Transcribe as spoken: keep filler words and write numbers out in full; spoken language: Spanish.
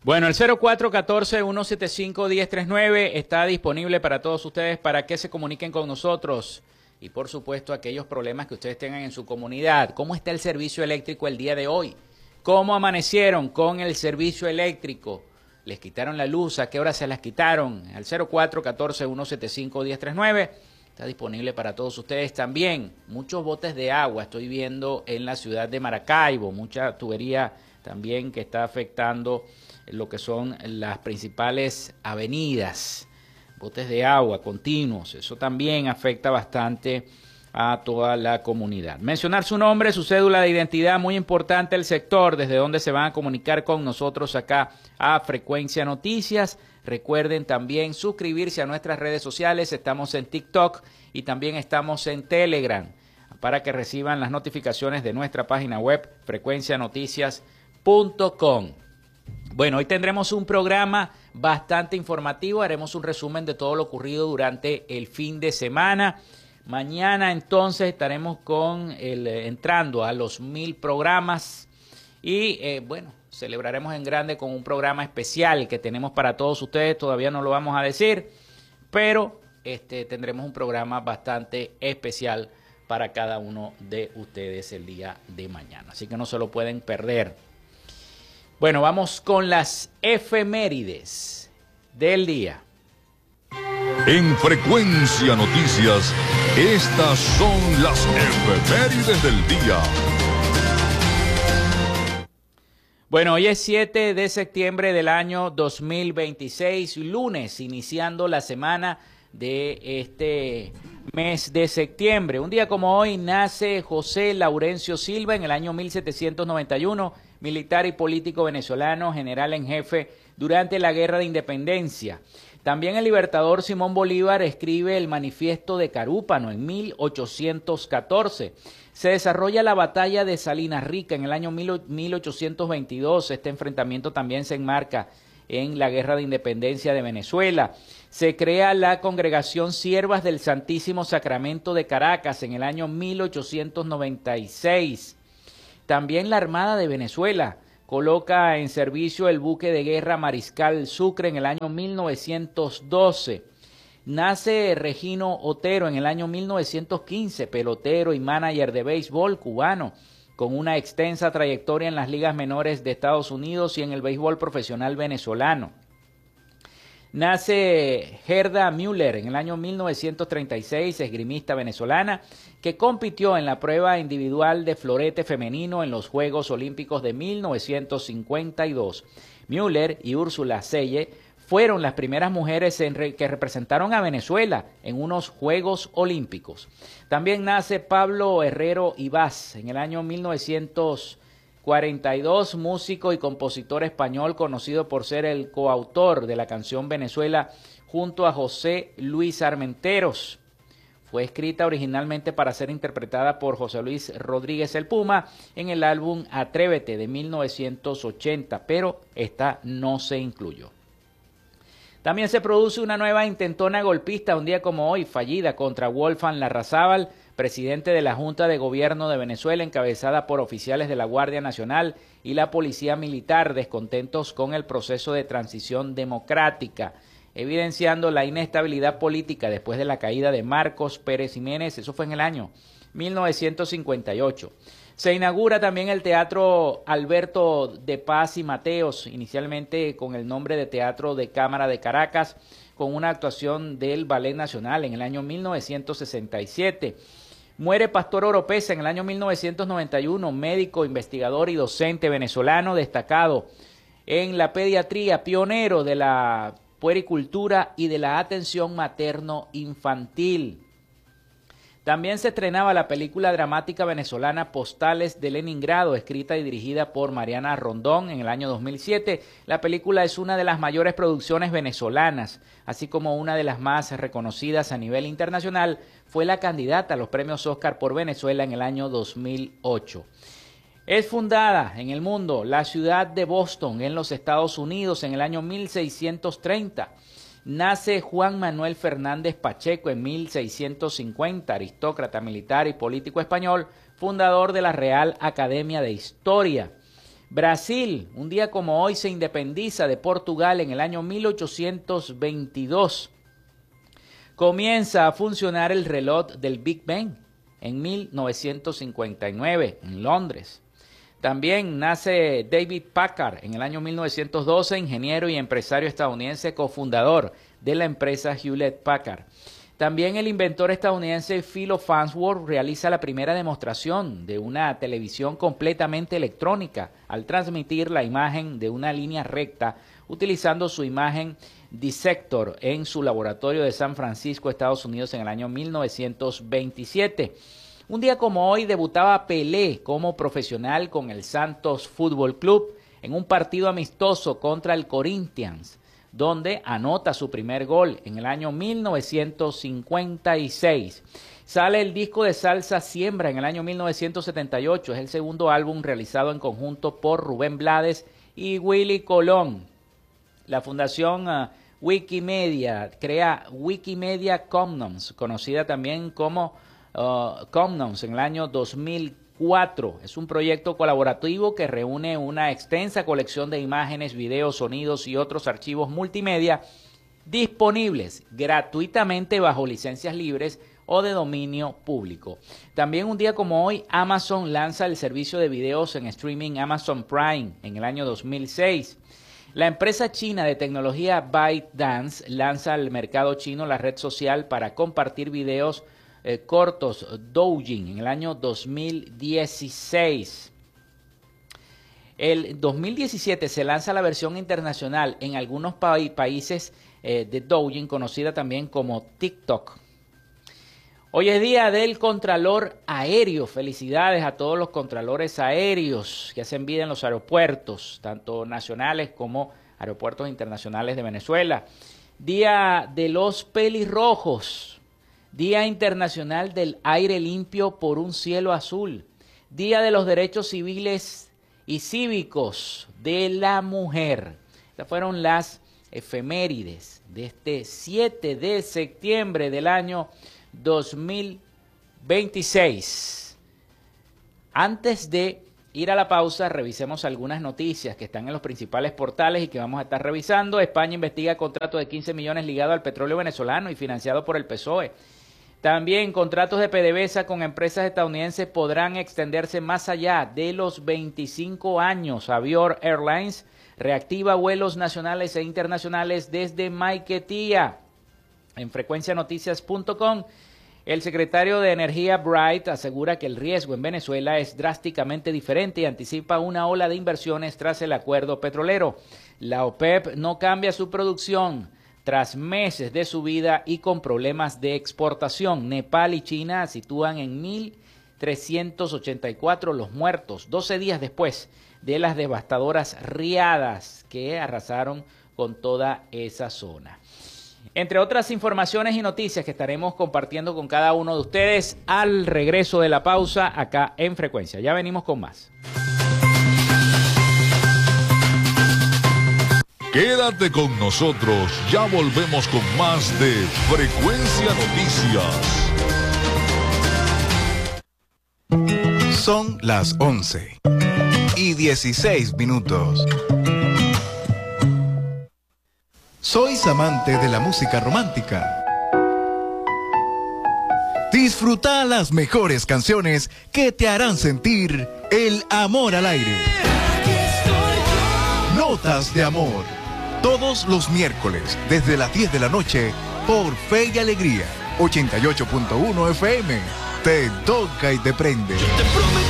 Bueno, el cero cuatro uno cuatro, uno siete cinco, uno cero tres nueve está disponible para todos ustedes para que se comuniquen con nosotros. Y por supuesto, aquellos problemas que ustedes tengan en su comunidad. ¿Cómo está el servicio eléctrico el día de hoy? ¿Cómo amanecieron con el servicio eléctrico? ¿Les quitaron la luz? ¿A qué hora se las quitaron? Al cero cuatro uno cuatro, uno siete cinco, uno cero tres nueve está disponible para todos ustedes también. Muchos botes de agua estoy viendo en la ciudad de Maracaibo. Mucha tubería también que está afectando lo que son las principales avenidas. Botes de agua continuos. Eso también afecta bastante a toda la comunidad. Mencionar su nombre, su cédula de identidad, muy importante el sector desde donde se van a comunicar con nosotros acá a Frecuencia Noticias. Recuerden también suscribirse a nuestras redes sociales, estamos en TikTok y también estamos en Telegram para que reciban las notificaciones de nuestra página web frecuencia noticias punto com. Bueno, hoy tendremos un programa bastante informativo, haremos un resumen de todo lo ocurrido durante el fin de semana. Mañana entonces estaremos con el, entrando a los mil programas y eh, bueno, celebraremos en grande con un programa especial que tenemos para todos ustedes, todavía no lo vamos a decir, pero este, tendremos un programa bastante especial para cada uno de ustedes el día de mañana, así que no se lo pueden perder. Bueno, vamos con las efemérides del día. En Frecuencia Noticias, estas son las efemérides del día. Bueno, hoy es siete de septiembre del año dos mil veintiséis, lunes, iniciando la semana de este mes de septiembre. Un día como hoy nace José Laurencio Silva en el año mil setecientos noventa y uno, militar y político venezolano, general en jefe durante la Guerra de Independencia. También el libertador Simón Bolívar escribe el Manifiesto de Carúpano en mil ochocientos catorce. Se desarrolla la batalla de Salinas Rica en el año mil ochocientos veintidós. Este enfrentamiento también se enmarca en la Guerra de Independencia de Venezuela. Se crea la Congregación Siervas del Santísimo Sacramento de Caracas en el año mil ochocientos noventa y seis. También la Armada de Venezuela coloca en servicio el buque de guerra Mariscal Sucre en el año mil novecientos doce. Nace Regino Otero en el año mil novecientos quince, pelotero y manager de béisbol cubano, con una extensa trayectoria en las ligas menores de Estados Unidos y en el béisbol profesional venezolano. Nace Gerda Müller en el año mil novecientos treinta y seis, esgrimista venezolana, que compitió en la prueba individual de florete femenino en los Juegos Olímpicos de mil novecientos cincuenta y dos. Müller y Úrsula Selle fueron las primeras mujeres en re que representaron a Venezuela en unos Juegos Olímpicos. También nace Pablo Herrero Ibaz en el año mil novecientos cuarenta y dos, músico y compositor español conocido por ser el coautor de la canción Venezuela junto a José Luis Armenteros. Fue escrita originalmente para ser interpretada por José Luis Rodríguez el Puma en el álbum Atrévete de mil novecientos ochenta, pero esta no se incluyó. También se produce una nueva intentona golpista un día como hoy, fallida contra Wolfgang Larrazábal, presidente de la Junta de Gobierno de Venezuela, encabezada por oficiales de la Guardia Nacional y la Policía Militar, descontentos con el proceso de transición democrática, evidenciando la inestabilidad política después de la caída de Marcos Pérez Jiménez. Eso fue en el año mil novecientos cincuenta y ocho. Se inaugura también el Teatro Alberto de Paz y Mateos, inicialmente con el nombre de Teatro de Cámara de Caracas, con una actuación del Ballet Nacional en el año mil novecientos sesenta y siete. Muere Pastor Oropesa en el año mil novecientos noventa y uno, médico, investigador y docente venezolano destacado en la pediatría, pionero de la puericultura y de la atención materno-infantil. También se estrenaba la película dramática venezolana Postales de Leningrado, escrita y dirigida por Mariana Rondón en el año dos mil siete. La película es una de las mayores producciones venezolanas, así como una de las más reconocidas a nivel internacional. Fue la candidata a los premios Oscar por Venezuela en el año dos mil ocho. Es fundada en el mundo la ciudad de Boston, en los Estados Unidos, en el año mil seiscientos treinta. Nace Juan Manuel Fernández Pacheco en mil seiscientos cincuenta, aristócrata, militar y político español, fundador de la Real Academia de Historia. Brasil, un día como hoy, se independiza de Portugal en el año mil ochocientos veintidós. Comienza a funcionar el reloj del Big Bang en mil novecientos cincuenta y nueve en Londres. También nace David Packard en el año mil novecientos doce, ingeniero y empresario estadounidense, cofundador de la empresa Hewlett Packard. También el inventor estadounidense Philo Farnsworth realiza la primera demostración de una televisión completamente electrónica al transmitir la imagen de una línea recta utilizando su imagen Dissector en su laboratorio de San Francisco, Estados Unidos, en el año mil novecientos veintisiete. Un día como hoy debutaba Pelé como profesional con el Santos Fútbol Club en un partido amistoso contra el Corinthians, donde anota su primer gol en el año mil novecientos cincuenta y seis. Sale el disco de salsa Siembra en el año mil novecientos setenta y ocho. Es el segundo álbum realizado en conjunto por Rubén Blades y Willy Colón. La fundación uh, Wikimedia crea Wikimedia Commons, conocida también como uh, Commons, en el año dos mil cuatro. Es un proyecto colaborativo que reúne una extensa colección de imágenes, videos, sonidos y otros archivos multimedia disponibles gratuitamente bajo licencias libres o de dominio público. También un día como hoy, Amazon lanza el servicio de videos en streaming Amazon Prime en el año dos mil seis. La empresa china de tecnología ByteDance lanza al mercado chino la red social para compartir videos eh, cortos Douyin en el año dos mil dieciséis. El dos mil diecisiete se lanza la versión internacional en algunos pa países eh, de Douyin, conocida también como TikTok. Hoy es día del Contralor Aéreo. Felicidades a todos los contralores aéreos que hacen vida en los aeropuertos, tanto nacionales como aeropuertos internacionales de Venezuela. Día de los pelirrojos. Día Internacional del Aire Limpio por un Cielo Azul. Día de los Derechos Civiles y Cívicos de la Mujer. Estas fueron las efemérides de este siete de septiembre del año dos mil veintiséis. Antes de ir a la pausa, revisemos algunas noticias que están en los principales portales y que vamos a estar revisando. España investiga contrato de quince millones ligado al petróleo venezolano y financiado por el P S O E. También contratos de PDVSA con empresas estadounidenses podrán extenderse más allá de los veinticinco años. Avior Airlines reactiva vuelos nacionales e internacionales desde Maiquetía. En frecuencia noticias punto com, el secretario de Energía Bright asegura que el riesgo en Venezuela es drásticamente diferente y anticipa una ola de inversiones tras el acuerdo petrolero. La OPEP no cambia su producción tras meses de subida y con problemas de exportación. Nepal y China sitúan en mil trescientos ochenta y cuatro los muertos, doce días después de las devastadoras riadas que arrasaron con toda esa zona. Entre otras informaciones y noticias que estaremos compartiendo con cada uno de ustedes al regreso de la pausa acá en Frecuencia. Ya venimos con más. Quédate con nosotros, ya volvemos con más de Frecuencia Noticias. Son las once y dieciséis minutos. ¿Sois amante de la música romántica? Disfruta las mejores canciones que te harán sentir el amor al aire. Notas de amor. Todos los miércoles, desde las diez de la noche, por Fe y Alegría, ochenta y ocho punto uno F M. Te toca y te prende.